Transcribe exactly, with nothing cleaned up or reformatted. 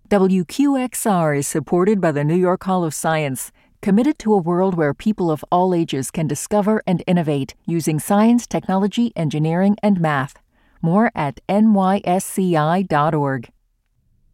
W Q X R is supported by the New York Hall of Science, committed to a world where people of all ages can discover and innovate using science, technology, engineering, and math. More at N Y S C I dot org.